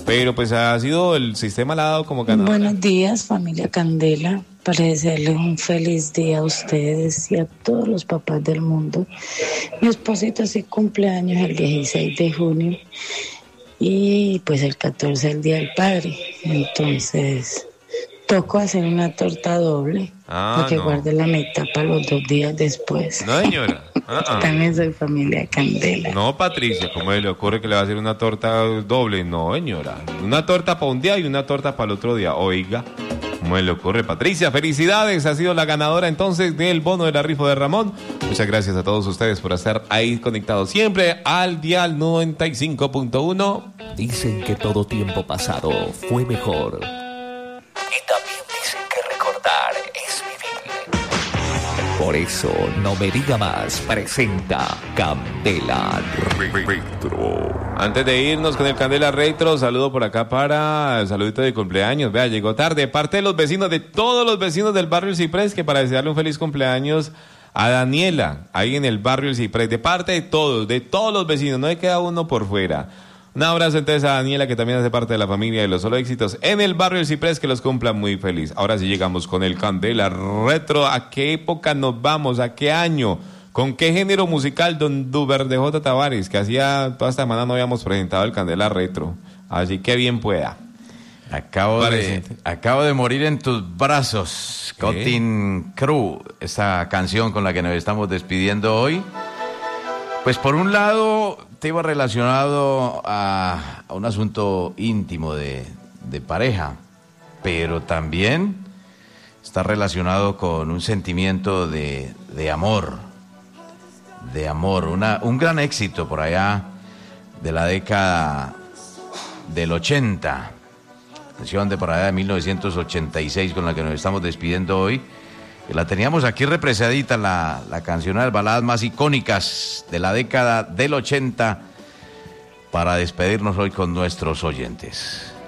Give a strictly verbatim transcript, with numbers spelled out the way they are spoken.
pero pues ha sido, el sistema la ha dado como ganadora. Buenos días, familia Candela, para desearles un feliz día a ustedes y a todos los papás del mundo. Mi esposito sí cumpleaños el dieciséis de junio y pues el catorce el día del padre, entonces tocó hacer una torta doble ah, para que no. guarde la mitad para los dos días después. No, señora. Uh-uh. También soy familia Candela. No, Patricia, ¿cómo le ocurre que le va a hacer una torta doble? No, señora. Una torta para un día y una torta para el otro día. Oiga, ¿cómo le ocurre? Patricia, felicidades. Ha sido la ganadora entonces del bono de la rifa de Ramón. Muchas gracias a todos ustedes por estar ahí conectados siempre al dial noventa y cinco punto uno. Dicen que todo tiempo pasado fue mejor. Y también dicen que recordar es vivir. Por eso, No Me Diga Más presenta Candela Retro. Antes de irnos con el Candela Retro, saludo por acá para el saludito de cumpleaños. Vea, llegó tarde. Parte de los vecinos, de todos los vecinos del barrio El Ciprés, que para desearle un feliz cumpleaños a Daniela, ahí en el barrio El Ciprés. De parte de todos, de todos los vecinos, no le queda uno por fuera. Un abrazo entonces a Daniela, que también hace parte de la familia de los Solo Éxitos en el barrio El Ciprés, que los cumplan muy feliz. Ahora sí llegamos con el Candela Retro. ¿A qué época nos vamos? ¿A qué año? ¿Con qué género musical, don Duber de J. Tavares? Que hacía toda esta semana no habíamos presentado el Candela Retro. Así que bien pueda. Acabo de, acabo de morir en tus brazos, ¿Qué? Cutting Crew, esta canción con la que nos estamos despidiendo hoy. Pues por un lado, te iba relacionado a, a un asunto íntimo de, de pareja, pero también está relacionado con un sentimiento de, de amor, de amor, una, un gran éxito por allá de la década del ochenta, canción de por allá de mil novecientos ochenta y seis con la que nos estamos despidiendo hoy. La teníamos aquí represadita, la, la canción de las baladas más icónicas de la década del ochenta, para despedirnos hoy con nuestros oyentes.